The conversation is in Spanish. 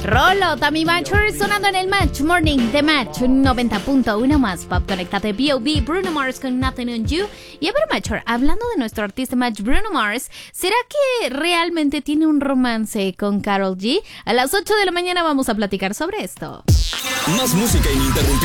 Rolo, Tammy Mature sonando en el Match Morning de Match 90.1 más pop. Conéctate B.O.B. Bruno Mars con Nothing on You. Y a ver, Mature, hablando de nuestro artista Match Bruno Mars, ¿será que realmente tiene un romance con Karol G? A las 8 de la mañana vamos a platicar sobre esto. Más música ininterrumpida.